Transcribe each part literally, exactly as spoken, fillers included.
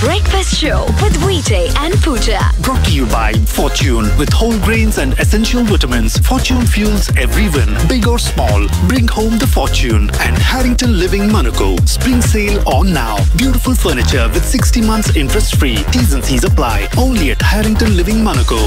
Breakfast Show with Weekday and Pooja. Brought to you by Fortune. With whole grains and essential vitamins, Fortune fuels every win, big or small. Bring home the fortune. And Harrington Living Monaco. Spring sale on now. Beautiful furniture with sixty months interest free. T's and C's apply. Only at Harrington Living Monaco.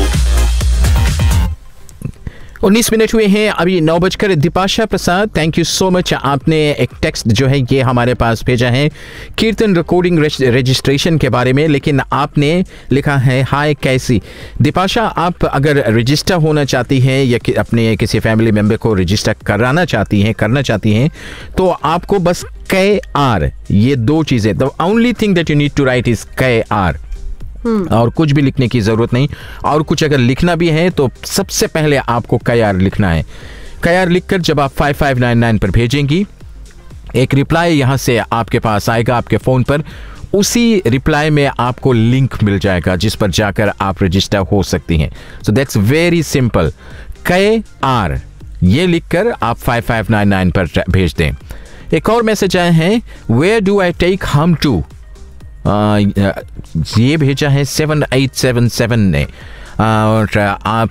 उन्नीस minute हुए हैं अभी नौ बजकर। दीपाशा प्रसाद, thank you so much. आपने एक text जो है ये हमारे पास भेजा है कीर्तन रिकॉर्डिंग रजिस्ट्रेशन के बारे में, लेकिन आपने लिखा है हाय कैसी। दीपाशा, आप अगर रजिस्टर होना चाहती हैं या कि अपने किसी फैमिली मेम्बर को रजिस्टर कराना चाहती हैं करना चाहती हैं तो आपको बस के आर, ये दो चीज़ें, the only thing that you need to right is के आर, और कुछ भी लिखने की ज़रूरत नहीं। और कुछ अगर लिखना भी है तो सबसे पहले आपको कयार लिखना है। कयार लिखकर जब आप फाइव फाइव नाइन नाइन पर भेजेंगी, एक रिप्लाई यहाँ से आपके पास आएगा आपके फ़ोन पर। उसी रिप्लाई में आपको लिंक मिल जाएगा जिस पर जाकर आप रजिस्टर हो सकती हैं। सो दैट्स वेरी सिंपल, के आर ये लिखकर आप फाइव फाइव नाइन नाइन पर भेज दें। एक और मैसेज आए हैं, वेयर डू आई टेक हम टू, ये भेजा है सेवन एट सेवन सेवन ने। और आप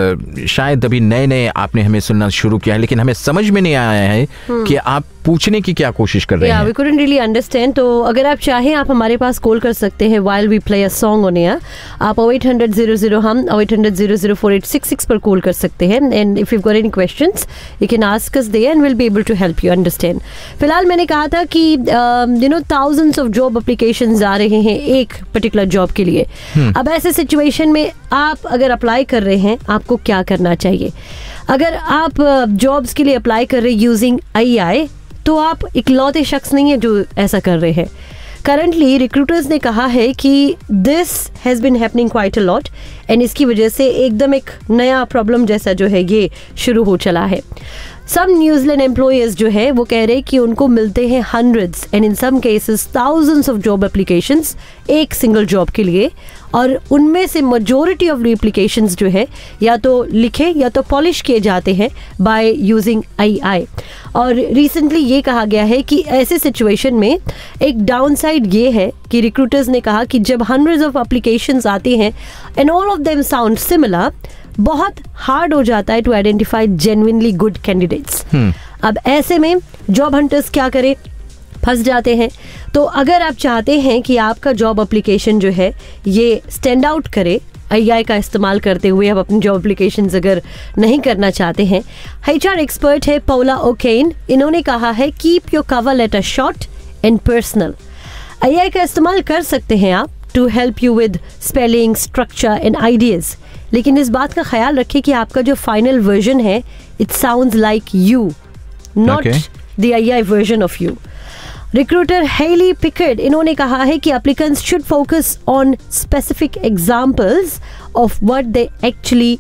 शायद अभी नए नए आपने हमें सुनना शुरू किया है, लेकिन हमें समझ में नहीं आया है कि आप पूछने की क्या कोशिश कर रहे हैं। We couldn't really understand. तो अगर आप चाहें आप हमारे पास कॉल कर सकते हैं while we play a song on air. आप oh eight hundred zero zero हम oh eight hundred zero zero four eight six six पर कॉल कर सकते हैं। And if you got any questions you can ask us there and will be able to help you understand. फिलहाल मैंने कहा था कि you know thousands of job applications आ रहे हैं एक पर्टिकुलर जॉब के लिए। अब ऐसे सिचुएशन में आप अगर अप्लाई कर रहे हैं आपको क्या करना चाहिए? अगर आप जॉब्स के लिए अप्लाई कर रहे हैं यूजिंग आई आई तो आप इकलौते शख्स नहीं है जो ऐसा कर रहे हैं। करंटली रिक्रूटर्स ने कहा है कि this has been happening quite a lot and इसकी वजह से एकदम एक नया प्रॉब्लम जैसा जो है ये शुरू हो चला है। सम न्यूजीलैंड एम्प्लॉयर्स जो है वो कह रहे हैं कि उनको मिलते हैं hundreds and in some cases thousands of job applications एक सिंगल जॉब के लिए, और उनमें से मेजॉरिटी ऑफ एप्लीकेशंस जो है या तो लिखे या तो पॉलिश किए जाते हैं बाय यूजिंग आई आई। और रिसेंटली ये कहा गया है कि ऐसे सिचुएशन में एक डाउन साइड ये है कि रिक्रूटर्स ने कहा कि जब हंड्रेड्स ऑफ एप्लीकेशंस आती हैं and all of them sound similar, बहुत हार्ड हो जाता है to identify genuinely good candidates. अब ऐसे में जॉब हंटर्स क्या करें, फंस जाते हैं। तो अगर आप चाहते हैं कि आपका जॉब एप्लीकेशन जो है ये स्टैंड आउट करे आई आई का इस्तेमाल करते हुए, आप अपनी जॉब एप्लीकेशंस अगर नहीं करना चाहते हैं, एच आर एक्सपर्ट है पौला ओकेन, इन्होंने कहा है keep your cover letter short and personal. आई आई का इस्तेमाल कर सकते हैं आप to help you with spelling, structure and ideas, लेकिन इस बात का ख्याल रखें कि आपका जो फाइनल वर्जन है it sounds like you, not the I I version of you. Recruiter heli पिकर्ड, इन्होंने कहा है कि applicants should focus on specific examples of what they actually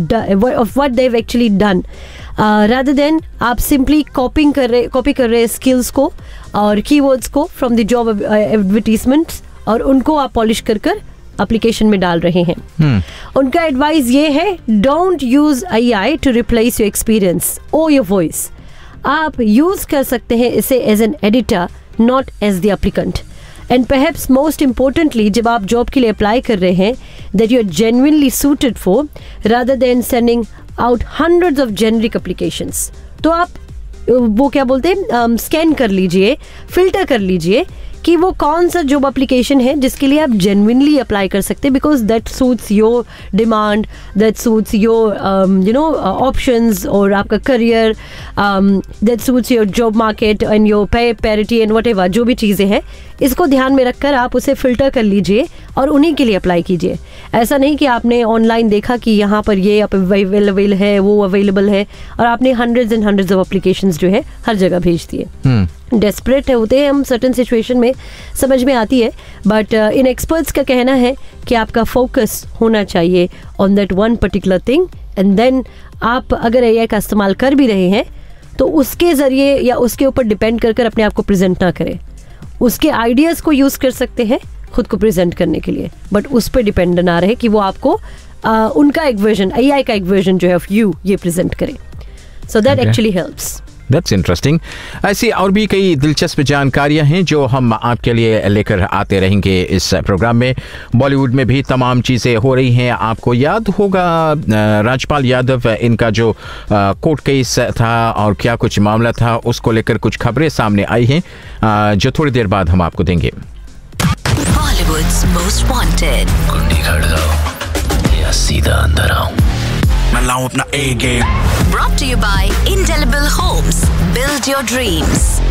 of what they have actually done, rather than आप simply कॉपिंग कर रहे copy कर रहे skills को और कीवर्ड्स को फ्रॉम द जॉब एडवर्टीजमेंट्स और उनको आप पॉलिश कर कर एप्लीकेशन में डाल रहे हैं। hmm. उनका एडवाइस ये है, don't use I I to replace your experience और योर वॉइस। आप यूज कर सकते हैं इसे as an editor, not as the applicant. And perhaps most importantly, जब आप जॉब के लिए अप्लाई कर रहे हैं, that you are genuinely suited for, rather than sending out hundreds of generic applications. तो आप वो क्या बोलते हैं, स्कैन कर लीजिए, फिल्टर कर लीजिए कि वो कौन सा जॉब एप्लीकेशन है जिसके लिए आप जेन्युइनली अप्लाई कर सकते हैं, because that suits your demand, that suits your you know options और आपका career, that suits your job market and your पे पैरिटी एंड व्हाटएवर, जो भी चीज़ें हैं इसको ध्यान में रखकर आप उसे फिल्टर कर लीजिए और उन्हीं के लिए अप्लाई कीजिए। ऐसा नहीं कि आपने ऑनलाइन देखा कि यहाँ पर ये अवेलेबल है, वो अवेलेबल है, और आपने hundreds and hundreds of applications जो है हर जगह भेज दिए। डेस्परेट होते हैं हम सर्टेन सिचुएशन में, समझ में आती है, बट इन एक्सपर्ट्स का कहना है कि आपका फोकस होना चाहिए on that one particular thing, and then आप अगर ए आई का इस्तेमाल कर भी रहे हैं तो उसके ज़रिए या उसके ऊपर डिपेंड कर कर अपने आप को प्रेजेंट ना करें। उसके आइडियाज़ को यूज़ कर सकते हैं खुद को प्रेजेंट करने के लिए, बट उस पर डिपेंड ना रहे कि वो आपको आ, उनका एक वर्जन, ए आई का एक वर्जन जो है ऑफ यू ये प्रेजेंट करे। So that actually helps. That's interesting. ऐसी और भी कई दिलचस्प जानकारियां हैं जो हम आपके लिए लेकर आते रहेंगे इस प्रोग्राम में। बॉलीवुड में भी तमाम चीज़ें हो रही हैं। आपको याद होगा राजपाल यादव, इनका जो कोर्ट केस था और क्या कुछ मामला था, उसको लेकर कुछ खबरें सामने आई हैं जो थोड़ी देर बाद हम आपको देंगे। Bollywood's Most Wanted. कुंडी खड़काओ या सीधा अंदर आओ, मैं लाऊं अपना ए game. Brought to you by Indelible Homes. Build your dreams.